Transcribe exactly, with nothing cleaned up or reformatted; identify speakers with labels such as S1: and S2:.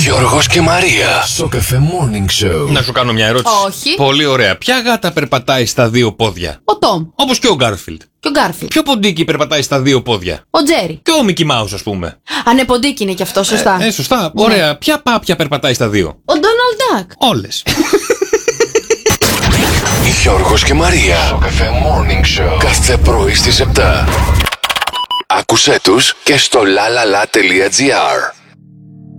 S1: Γιώργος και Μαρία. Σοκαφέ Morning Show.
S2: Να σου κάνω μια ερώτηση.
S3: Όχι.
S2: Πολύ ωραία. Ποια γάτα περπατάει στα δύο πόδια?
S3: Ο Τόμ.
S2: Όπως και ο Γκάρφιλντ.
S3: Και ο Γκάρφιλντ.
S2: Ποιο ποντίκι περπατάει στα δύο πόδια?
S3: Ο Τζέρι.
S2: Και ο Μίκι Μάους, ας πούμε.
S3: Ανεποντίκι είναι κι αυτό, σωστά.
S2: Ε, ε σωστά. Ωραία. Ποια πάπια περπατάει στα δύο?
S3: Ο Ντόναλντ Ντακ.
S2: Όλες.
S1: Γιώργος και Μαρία. Σοκαφέ Morning Show. Κάθε πρωί στις επτά. Άκουσέ τους και στο lalala.gr.